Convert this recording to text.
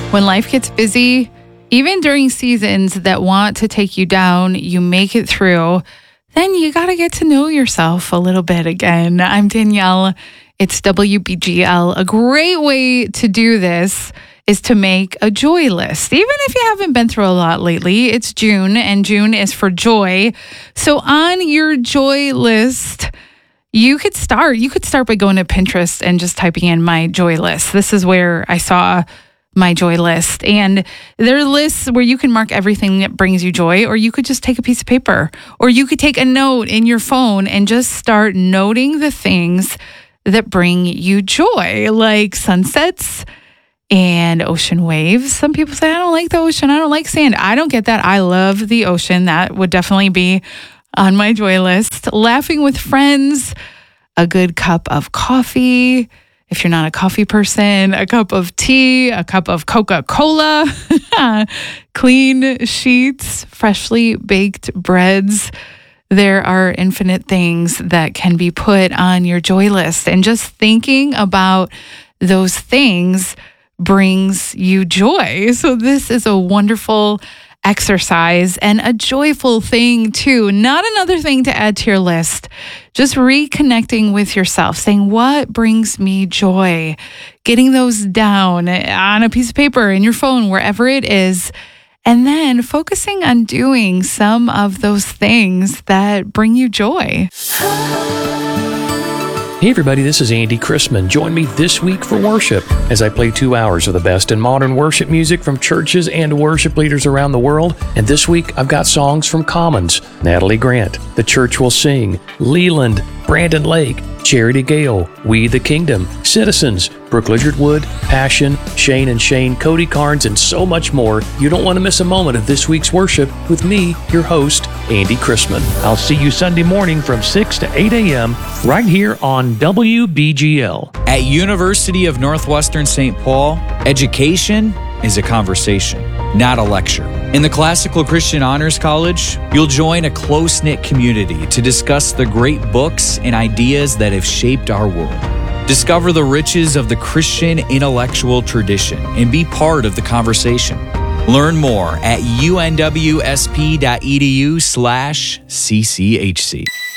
When life gets busy, even during seasons that want to take you down, you make it through, then you got to get to know yourself a little bit again. I'm Danielle. It's WBGL. A great way to do this is to make a joy list. Even if you haven't been through a lot lately, it's June, and June is for joy. So on your joy list, you could start by going to Pinterest and just typing in my joy list. This is where I saw my joy list. And there are lists where you can mark everything that brings you joy, or you could just take a piece of paper, or you could take a note in your phone and just start noting the things that bring you joy, like sunsets and ocean waves. Some people say, I don't like the ocean. I don't like sand. I don't get that. I love the ocean. That would definitely be on my joy list. Laughing with friends, a good cup of coffee. If you're not a coffee person, a cup of tea, a cup of Coca-Cola, clean sheets, freshly baked breads. There are infinite things that can be put on your joy list. And just thinking about those things brings you joy. So this is a wonderful exercise and a joyful thing too. Not another thing to add to your list. Just reconnecting with yourself, saying, what brings me joy? Getting those down on a piece of paper, in your phone, wherever it is. And then focusing on doing some of those things that bring you joy. Hey everybody, this is Andy Chrisman. Join me this week for worship as I play 2 hours of the best in modern worship music from churches and worship leaders around the world. And this week I've got songs from Commons, Natalie Grant, The Church Will Sing, Leland, Brandon Lake, Charity Gale, We the Kingdom, Citizens, Brooke Lizard-Wood, Passion, Shane and Shane, Cody Carnes, and so much more. You don't want to miss a moment of this week's worship with me, your host, Andy Chrisman. I'll see you Sunday morning from 6 to 8 a.m. right here on WBGL. At University of Northwestern St. Paul, education is a conversation, not a lecture. In the Classical Christian Honors College, you'll join a close-knit community to discuss the great books and ideas that have shaped our world. Discover the riches of the Christian intellectual tradition and be part of the conversation. Learn more at unwsp.edu/cchc.